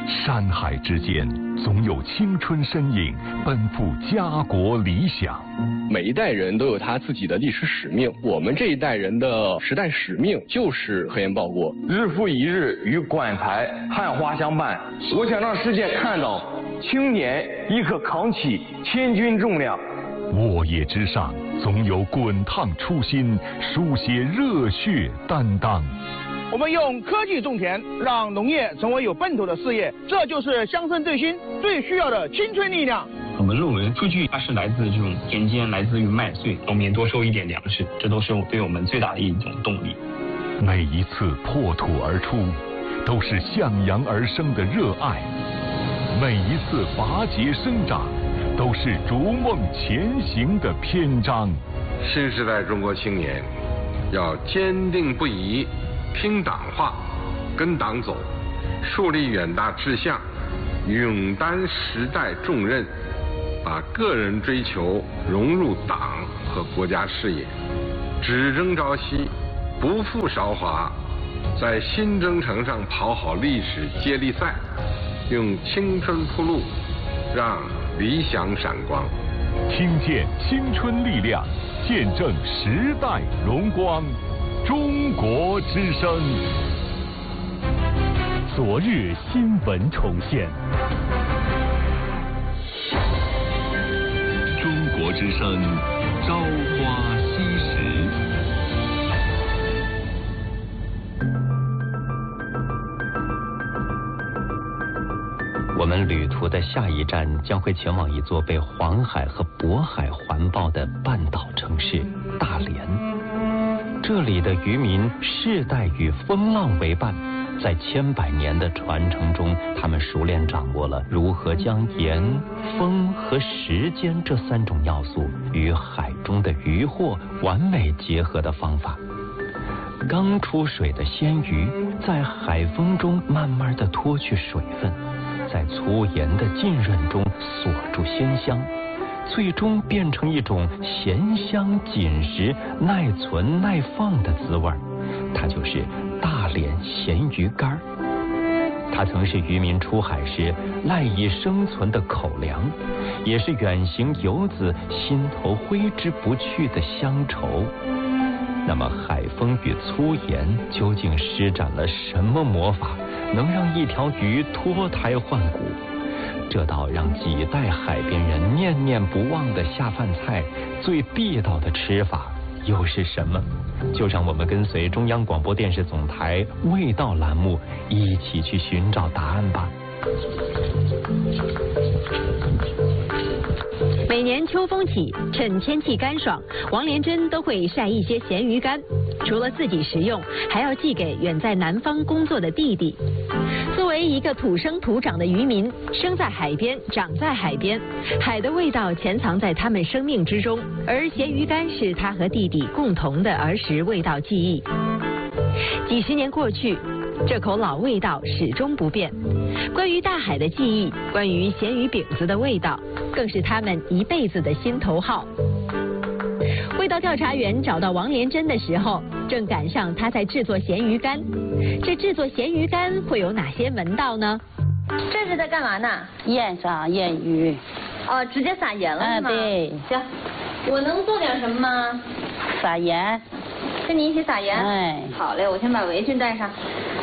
山海之间，总有青春身影奔赴家国理想。 每一代人都有他自己的历史使命，我们这一代人的时代使命就是科研报国。 日复一日与馆台汉花相伴，我想让世界看到青年亦可扛起千钧重量。 沃野之上，总有滚烫初心，书写热血担当。 我们用科技种田，让农业成为有奔头的事业，这就是乡村振兴最需要的青春力量。 我们认为数据它是来自这种田间，来自于麦穗，农民多收一点粮食，这都是对我们最大的一种动力。 每一次破土而出，都是向阳而生的热爱；每一次拔节生长，都是逐梦前行的篇章。 新时代中国青年要坚定不移听党话，跟党走，树立远大志向，勇担时代重任，把个人追求融入党和国家事业，只争朝夕，不负韶华，在新征程上跑好历史接力赛，用青春铺路，让理想闪光。 听见青春力量，见证时代荣光。中国之声，昨日新闻重现。中国之声，朝花夕拾。 我们旅途的下一站将会前往一座被黄海和渤海环抱的半岛城市——大连。这里的渔民世代与风浪为伴，在千百年的传承中，他们熟练掌握了如何将盐、风和时间这三种要素与海中的渔获完美结合的方法。刚出水的鲜鱼在海风中慢慢地脱去水分，在粗盐的浸润中锁住鲜香，最终变成一种咸香紧实、耐存耐放的滋味。它就是大连咸鱼干。它曾是渔民出海时赖以生存的口粮，也是远行游子心头挥之不去的乡愁。那么海风与粗盐究竟施展了什么魔法，能让一条鱼脱胎换骨？这道让几代海边人念念不忘的下饭菜，最地道的吃法又是什么？就让我们跟随中央广播电视总台味道栏目一起去寻找答案吧。 每年秋风起，趁天气干爽，王连珍都会晒一些咸鱼干，除了自己食用，还要寄给远在南方工作的弟弟。作为一个土生土长的渔民，生在海边，长在海边，海的味道潜藏在他们生命之中，而咸鱼干是他和弟弟共同的儿时味道记忆。几十年过去，这口老味道始终不变。关于大海的记忆，关于咸鱼饼子的味道，更是他们一辈子的心头好。味道调查员找到王连珍的时候，正赶上他在制作咸鱼干。这制作咸鱼干会有哪些门道呢？ 这是在干嘛呢？ 腌上腌鱼。 哦，直接撒盐了是吗？ 对。 行，我能做点什么吗？ 撒盐。 跟你一起撒盐？ 哎。 好嘞，我先把围裙戴上。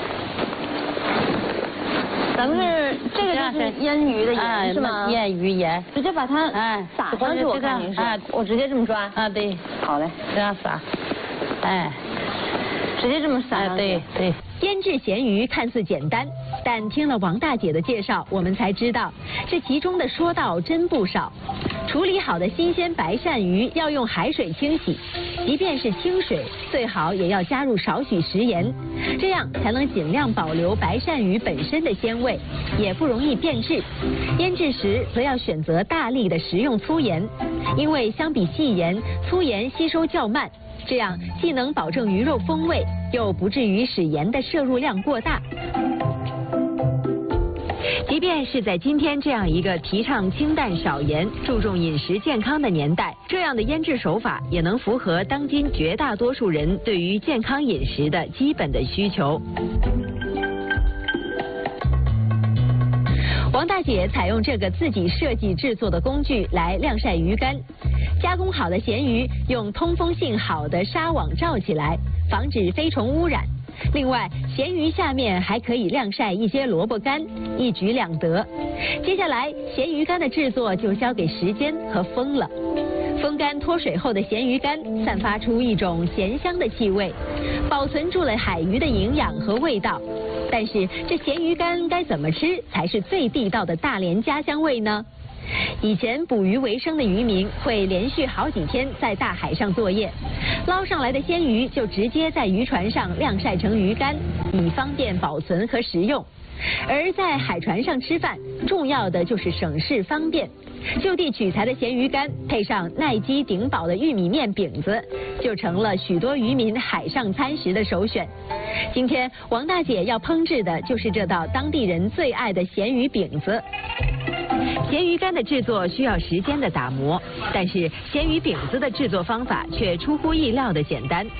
咱们是这个就是腌鱼的盐是吗？ 腌鱼盐， 直接把它撒上去，我看您是。我直接这么抓。 啊，对。 好嘞， 这样撒。哎。 直接这么撒上去。 对对。 腌制咸鱼看似简单，但听了王大姐的介绍，我们才知道这其中的说道真不少。处理好的新鲜白鳝鱼要用海水清洗，即便是清水，最好也要加入少许食盐，这样才能尽量保留白鳝鱼本身的鲜味，也不容易变质。腌制时则要选择大粒的食用粗盐，因为相比细盐，粗盐吸收较慢，这样既能保证鱼肉风味，又不至于使盐的摄入量过大。即便是在今天这样一个提倡清淡少盐、注重饮食健康的年代，这样的腌制手法也能符合当今绝大多数人对于健康饮食的基本的需求。 王大姐采用这个自己设计制作的工具来晾晒鱼干，加工好的咸鱼用通风性好的纱网罩起来，防止飞虫污染。另外，咸鱼下面还可以晾晒一些萝卜干，一举两得。接下来，咸鱼干的制作就交给时间和风了。风干脱水后的咸鱼干散发出一种咸香的气味，保存住了海鱼的营养和味道。但是，这咸鱼干该怎么吃才是最地道的大连家乡味呢？以前捕鱼为生的渔民会连续好几天在大海上作业，捞上来的鲜鱼就直接在渔船上晾晒成鱼干，以方便保存和食用。而在海船上吃饭，重要的就是省事方便。就地取材的咸鱼干，配上耐饥顶饱的玉米面饼子，就成了许多渔民海上餐食的首选。今天王大姐要烹制的就是这道当地人最爱的咸鱼饼子。咸鱼干的制作需要时间的打磨，但是咸鱼饼子的制作方法却出乎意料的简单。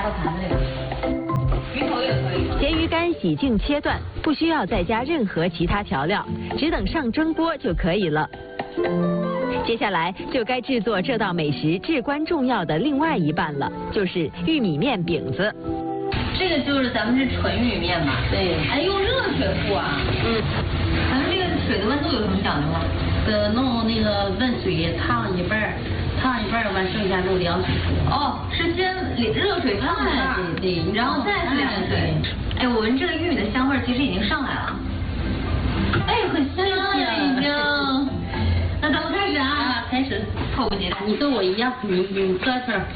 咸鱼干洗净切断，不需要再加任何其他调料，只等上蒸锅就可以了。接下来就该制作这道美食至关重要的另外一半了，就是玉米面饼子。 这个就是咱们是纯玉米面嘛？对。哎，用热水和啊？咱们这个水的温度有什么讲究吗？弄那个温水烫一半，完剩下弄凉水。哦，是先热水烫一半，对，然后再是凉水。哎，我闻这个玉米的香味其实已经上来了。哎，很香呀，已经。那咱们开始啊！开始。迫不及待。你跟我一样，你搁这儿。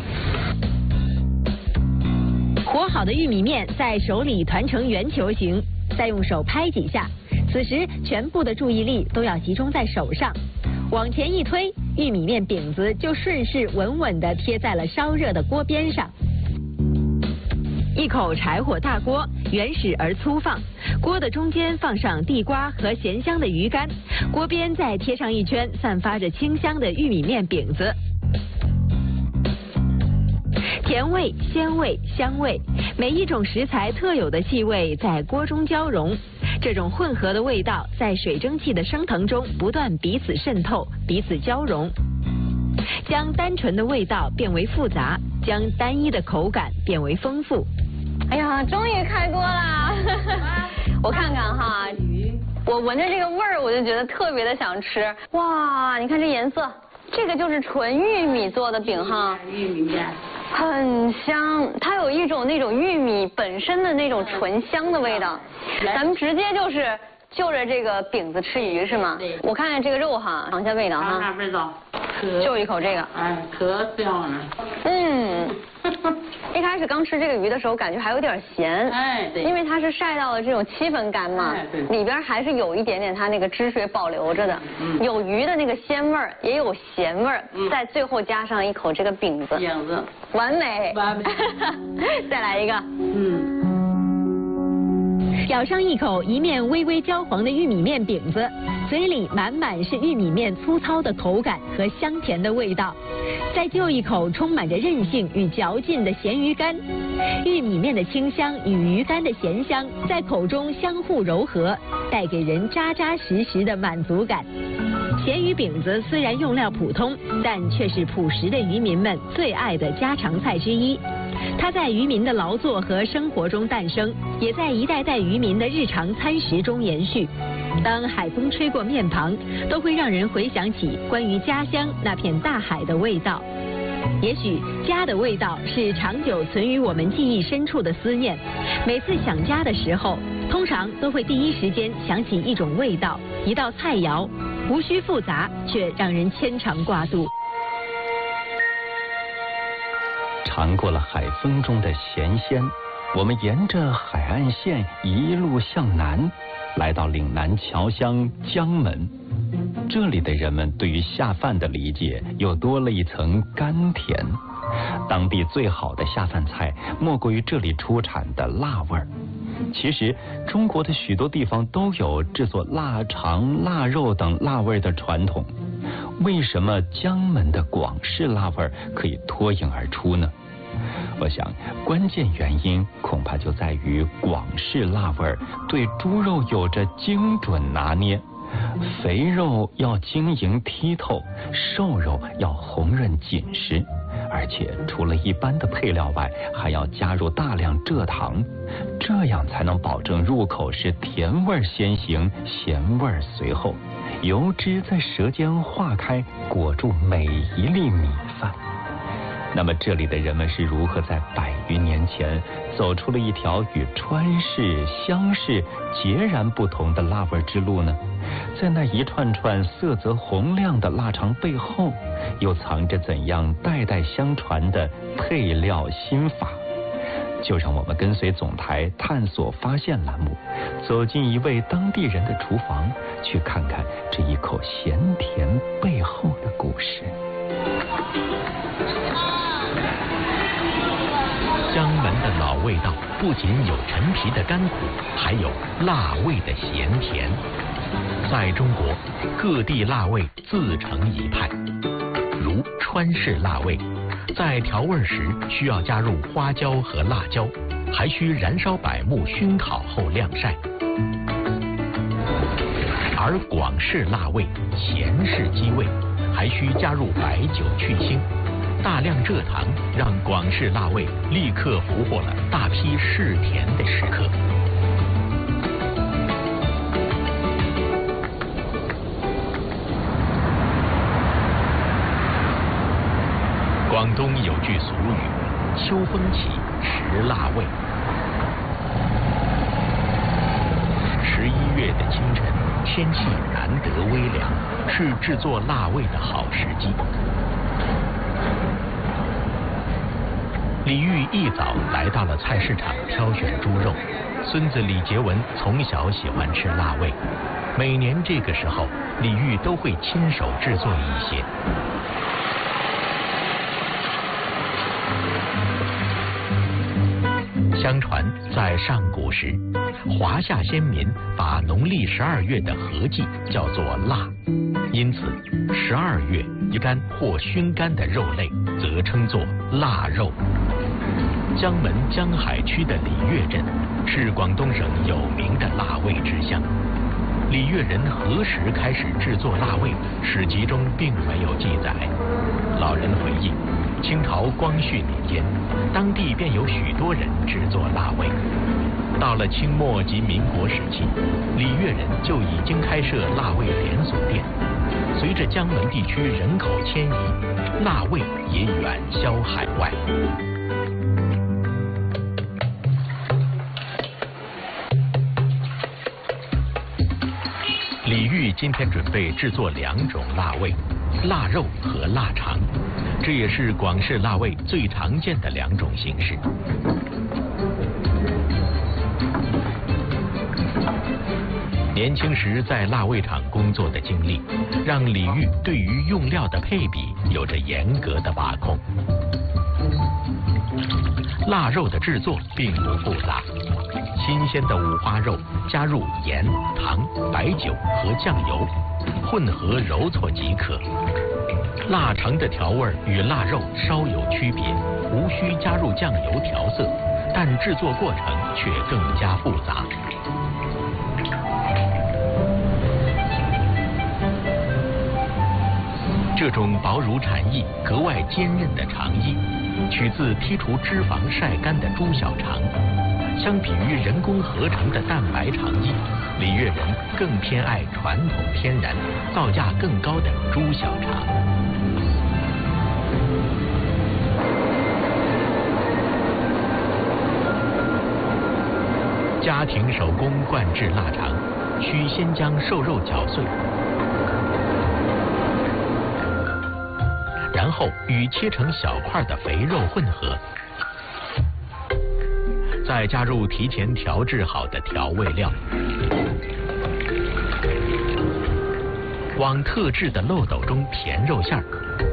和好的玉米面在手里团成圆球形，再用手拍几下。此时全部的注意力都要集中在手上，往前一推，玉米面饼子就顺势稳稳地贴在了烧热的锅边上。一口柴火大锅，原始而粗放，锅的中间放上地瓜和咸香的鱼干，锅边再贴上一圈散发着清香的玉米面饼子。甜味、鲜味、香味，每一种食材特有的气味在锅中交融，这种混合的味道在水蒸气的升腾中不断彼此渗透、彼此交融，将单纯的味道变为复杂，将单一的口感变为丰富。 哎呀，终于开锅啦！我看看哈，我闻着这个味儿，我就觉得特别的想吃。哇，你看这颜色，这个就是纯玉米做的饼哈， 玉米面。 很香，它有一种那种玉米本身的那种醇香的味道。咱们直接就是就着这个饼子吃鱼是吗？ 对。 我看看这个肉哈，尝一下味道哈。 尝味道。 就一口这个。 哎，可香了。 一开始刚吃这个鱼的时候，感觉还有点咸。 哎，对。 因为它是晒到了这种7分干嘛，里边还是有一点点它那个汁水保留着的。有鱼的那个鲜味儿，也有咸味儿，在最后加上一口这个饼子。 饼子。 完美。完美。再来一个。 咬上一口一面微微焦黄的玉米面饼子，嘴里满满是玉米面粗糙的口感和香甜的味道。再就一口充满着韧性与嚼劲的咸鱼干，玉米面的清香与鱼干的咸香在口中相互柔合，带给人扎扎实实的满足感。咸鱼饼子虽然用料普通，但却是朴实的渔民们最爱的家常菜之一。它在渔民的劳作和生活中诞生，也在一代代渔民的日常餐食中延续。当海风吹过面庞，都会让人回想起关于家乡那片大海的味道。也许家的味道是长久存于我们记忆深处的思念。每次想家的时候，通常都会第一时间想起一种味道，一道菜肴，无需复杂，却让人牵肠挂肚。 尝过了海风中的咸鲜，我们沿着海岸线一路向南，来到岭南侨乡江门。这里的人们对于下饭的理解又多了一层甘甜。当地最好的下饭菜莫过于这里出产的辣味儿。其实中国的许多地方都有制作腊肠、腊肉等辣味的传统，为什么江门的广式辣味可以脱颖而出呢？我想关键原因恐怕就在于广式辣味对猪肉有着精准拿捏， 肥肉要晶莹剔透，瘦肉要红润紧实，而且除了一般的配料外，还要加入大量蔗糖，这样才能保证入口时甜味先行，咸味随后，油脂在舌尖化开，裹住每一粒米饭。那么这里的人们是如何在100余年前走出了一条与川式、湘式截然不同的辣味之路呢？在那一串串色泽红亮的腊肠背后，又藏着怎样代代相传的配料心法？就让我们跟随总台探索发现栏目，走进一位当地人的厨房，去看看这一口咸甜背后的故事。 江门的老味道不仅有陈皮的甘苦，还有辣味的咸甜。在中国，各地辣味自成一派，如川式辣味，在调味时需要加入花椒和辣椒，还需燃烧柏木熏烤后晾晒。而广式辣味，咸式鸡味，还需加入白酒去腥。大量蔗糖让广式辣味立刻俘获了大批嗜甜的食客。广东有句俗语：秋风起，食辣味。11月的清晨，天气难得微凉，是制作辣味的好时机。李煜一早来到了菜市场挑选猪肉，孙子李杰文从小喜欢吃辣味，每年这个时候，李煜都会亲手制作一些。相传在上古时，华夏先民把农历12月的合季叫做腊，因此12月一干或熏干的肉类则称作腊肉。江门江海区的礼乐镇是广东省有名的辣味之乡。礼乐人何时开始制作腊味，史籍中并没有记载。老人回忆，清朝光绪年间，当地便有许多人制作腊味。到了清末及民国时期，礼乐人就已经开设腊味连锁店。随着江门地区人口迁移，腊味也远销海外。李煜今天准备制作2种腊味，腊肉和腊肠，这也是广式腊味最常见的2种形式。年轻时在腊味厂工作的经历，让李煜对于用料的配比有着严格的把控。腊肉的制作并不复杂，新鲜的五花肉加入盐、糖、白酒和酱油，混合揉搓即可。腊肠的调味与腊肉稍有区别，无需加入酱油调色，但制作过程却更加复杂。这种薄如蝉翼、格外坚韧的肠衣，取自剔除脂肪晒干的猪小肠。相比于人工合成的蛋白肠衣，礼乐人更偏爱传统天然、造价更高的猪小肠。家庭手工灌制腊肠，需先将瘦肉绞碎，然后与切成小块的肥肉混合，再加入提前调制好的调味料，往特制的漏斗中填肉馅儿，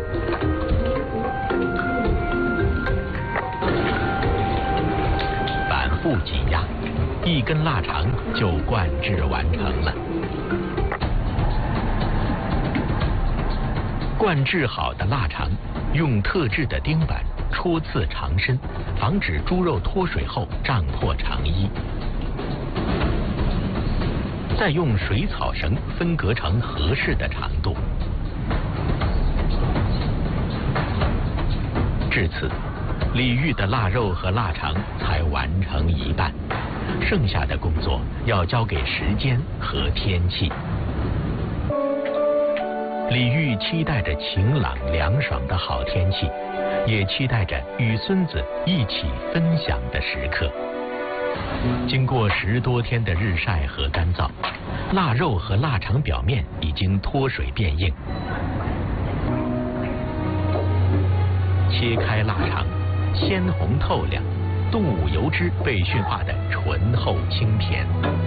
反复挤压，一根腊肠就灌制完成了。灌制好的腊肠用特制的钉板戳刺肠身，防止猪肉脱水后胀破肠衣。 再用水草绳分隔成合适的长度。至此，李煜的腊肉和腊肠才完成一半，剩下的工作要交给时间和天气。李煜期待着晴朗凉爽的好天气，也期待着与孙子一起分享的时刻。经过10多天的日晒和干燥，腊肉和腊肠表面已经脱水变硬。切开腊肠，鲜红透亮，动物油脂被驯化的醇厚清甜。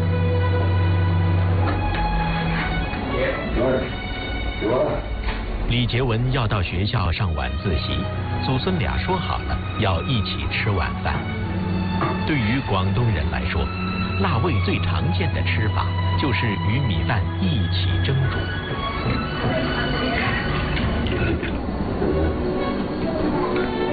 李杰文要到学校上晚自习，祖孙俩说好了要一起吃晚饭。对于广东人来说，腊味最常见的吃法就是与米饭一